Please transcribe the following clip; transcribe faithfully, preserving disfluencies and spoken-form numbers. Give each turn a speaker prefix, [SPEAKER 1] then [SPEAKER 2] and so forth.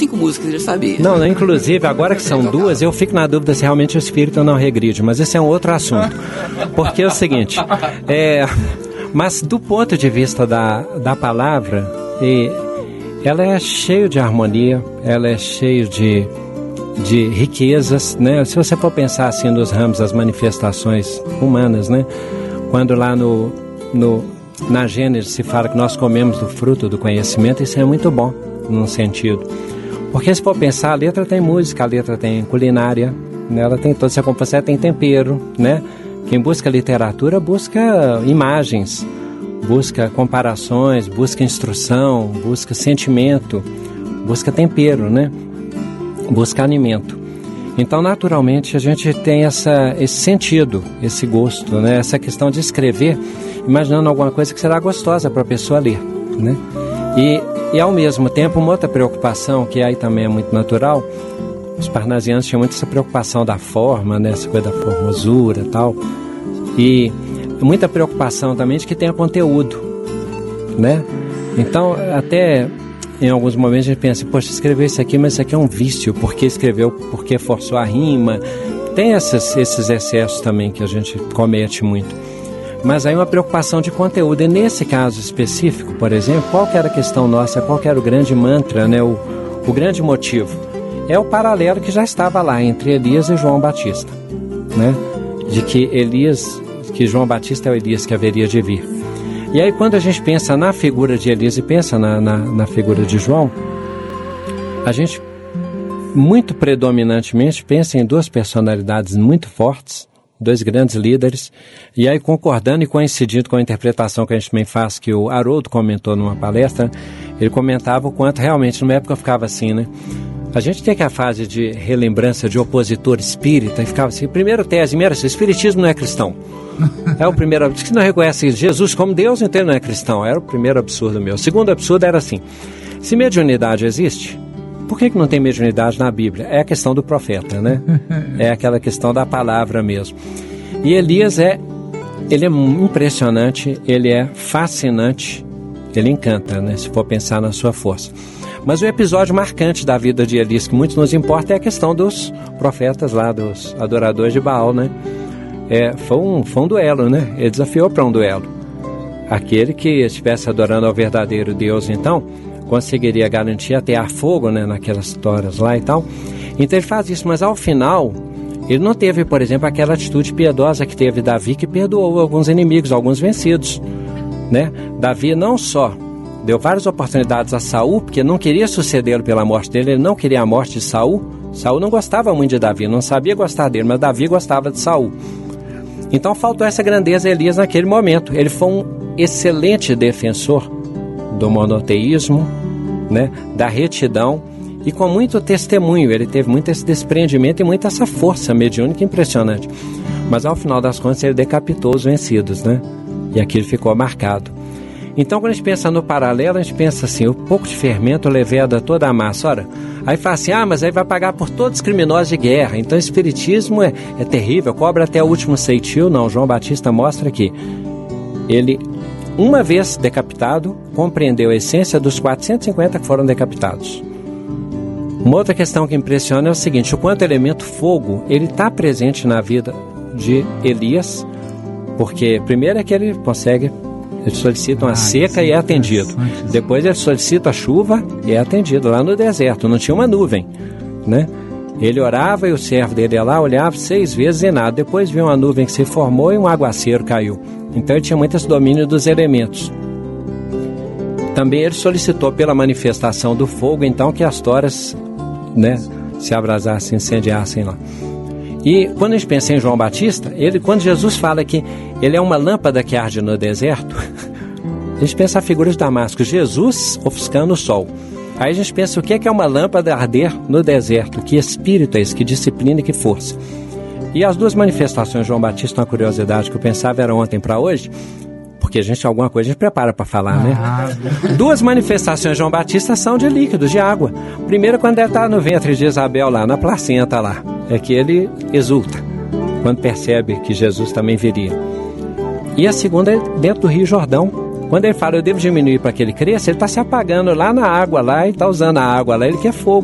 [SPEAKER 1] cinco músicas, ele sabia.
[SPEAKER 2] Não, não, inclusive, agora que são duas, eu fico na dúvida se realmente o espírito não regride, mas esse é um outro assunto. Porque é o seguinte, é, mas do ponto de vista da, da palavra, e, ela é cheia de harmonia, ela é cheia de, de riquezas, né? Se você for pensar assim nos ramos das manifestações humanas, né? Quando lá no, no, na Gênesis se fala que nós comemos do fruto do conhecimento, isso é muito bom, num sentido. Porque se for pensar, a letra tem música, a letra tem culinária, né? Ela tem toda essa composição, tem tempero, né? Quem busca literatura busca imagens, busca comparações, busca instrução, busca sentimento, busca tempero, né? Busca alimento. Então, naturalmente, a gente tem essa, esse sentido, esse gosto, né? Essa questão de escrever, imaginando alguma coisa que será gostosa para a pessoa ler, né? E, e, ao mesmo tempo, uma outra preocupação, que aí também é muito natural, os parnasianos tinham muito essa preocupação da forma, né? Essa coisa da formosura e tal, e muita preocupação também de que tenha conteúdo, né? Então, até... em alguns momentos a gente pensa, poxa, escreveu isso aqui, mas isso aqui é um vício, porque escreveu, porque forçou a rima. Tem essas, esses excessos também que a gente comete muito. Mas aí uma preocupação de conteúdo. E nesse caso específico, por exemplo, qual que era a questão nossa, qual que era o grande mantra, né? o, o grande motivo? É o paralelo que já estava lá entre Elias e João Batista, né? De que Elias, que João Batista é o Elias que haveria de vir. E aí quando a gente pensa na figura de Elias e pensa na, na, na figura de João, a gente muito predominantemente pensa em duas personalidades muito fortes, dois grandes líderes, e aí concordando e coincidindo com a interpretação que a gente também faz, que o Haroldo comentou numa palestra, ele comentava o quanto realmente numa época eu ficava assim, né? A gente tem aquela fase de relembrança de opositor espírita e ficava assim, primeira tese, primeira, o espiritismo não é cristão. É o primeiro absurdo, que não reconhece Jesus como Deus, então ele não é cristão. Era o primeiro absurdo meu. O segundo absurdo era assim, se mediunidade existe, por que que não tem mediunidade na Bíblia? É a questão do profeta, né? É aquela questão da palavra mesmo. E Elias é, ele é impressionante, ele é fascinante, ele encanta, né? Se for pensar na sua força. Mas o episódio marcante da vida de Elias, que muito nos importa, é a questão dos profetas lá, dos adoradores de Baal, né? É, foi, um, foi um duelo, né? Ele desafiou para um duelo. Aquele que estivesse adorando ao verdadeiro Deus, então, conseguiria garantir até ar fogo, né? Naquelas histórias lá e tal. Então ele faz isso, mas ao final, ele não teve, por exemplo, aquela atitude piedosa que teve Davi, que perdoou alguns inimigos, alguns vencidos, né? Davi não só deu várias oportunidades a Saul, porque não queria sucedê-lo pela morte dele, ele não queria a morte de Saul. Saul não gostava muito de Davi, não sabia gostar dele, mas Davi gostava de Saul. Então faltou essa grandeza a Elias naquele momento. Ele foi um excelente defensor do monoteísmo, né, da retidão e com muito testemunho. Ele teve muito esse desprendimento e muita essa força mediúnica impressionante. Mas ao final das contas ele decapitou os vencidos, né? E aquilo ficou marcado. Então quando a gente pensa no paralelo, a gente pensa assim, o pouco de fermento leveda toda a massa. Ora, aí fala assim, ah, mas aí vai pagar por todos os criminosos de guerra. Então o espiritismo é, é terrível, cobra até o último ceitil. Não, João Batista mostra que ele, uma vez decapitado, compreendeu a essência dos quatrocentos e cinquenta que foram decapitados. Uma outra questão que impressiona é o seguinte, o quanto o elemento fogo, ele está presente na vida de Elias, porque primeiro é que ele consegue... Ele solicita uma ah, seca e é atendido. Depois ele solicita a chuva e é atendido lá no deserto. Não tinha uma nuvem, né? Ele orava e o servo dele ia lá, olhava seis vezes e nada. Depois veio uma nuvem que se formou e um aguaceiro caiu. Então ele tinha muito esse domínio dos elementos. Também ele solicitou pela manifestação do fogo, então, que as toras, né, se abrasassem, incendiassem lá. E quando a gente pensa em João Batista, ele, quando Jesus fala que ele é uma lâmpada que arde no deserto, a gente pensa a figura de Damasco, Jesus ofuscando o sol. Aí a gente pensa o que é uma lâmpada arder no deserto, que espírito é esse, que disciplina e que força. E as duas manifestações de João Batista, uma curiosidade que eu pensava era ontem para hoje, porque a gente, alguma coisa a gente prepara para falar, né? Ah, duas manifestações de João Batista são de líquidos, de água. Primeiro, quando ele está no ventre de Isabel lá, na placenta lá, é que ele exulta, quando percebe que Jesus também viria. E a segunda é dentro do Rio Jordão, quando ele fala, eu devo diminuir para que ele cresça, ele está se apagando lá na água lá, e está usando a água lá, ele quer fogo.